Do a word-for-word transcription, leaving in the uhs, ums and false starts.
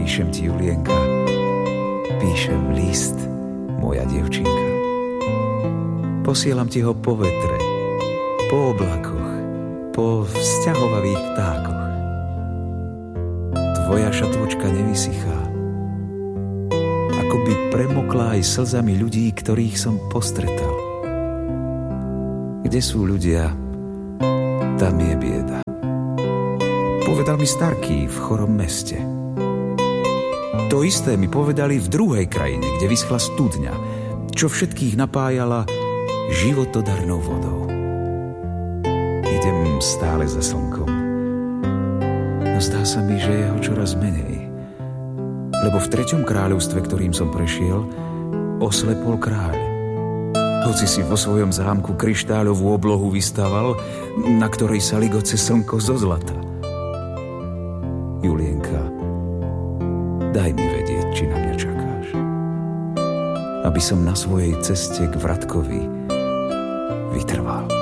Píšem ti, Julienka, píšem list, moja dievčinka. Posielam ti ho po vetre, po oblakoch, po vzťahovavých vtákoch. Tvoja šatôčka nevysychá, ako by premokla aj slzami ľudí, ktorých som postretal. Kde sú ľudia, tam je bieda. Povedal mi starký v chorom meste. To isté mi povedali v druhej krajine, kde vyschla studňa, čo všetkých napájala životodarnou vodou. Idem stále za slnkom, no zdá sa mi, že je ho čoraz menej. Lebo v treťom kráľovstve, ktorým som prešiel, oslepol kráľ. Hoci si vo svojom zámku kryštáľovú oblohu vystaval, na ktorej sa ligoce slnko zo zlata. Julienka, daj mi vedieť, či na mňa čakáš. Aby som na svojej ceste k Vratkovi vytrval.